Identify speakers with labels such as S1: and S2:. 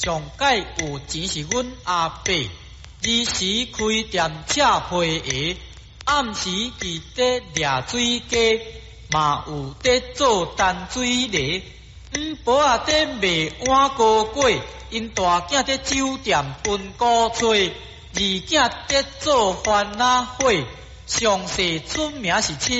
S1: 上届有钱是阮阿伯，日时开店赤皮鞋，暗时伫咧掠水鸡，嘛有伫做淡水梨。婆仔伫卖碗糕粿，因大囝伫酒店分古吹，二囝伫做番仔火，上世出名是七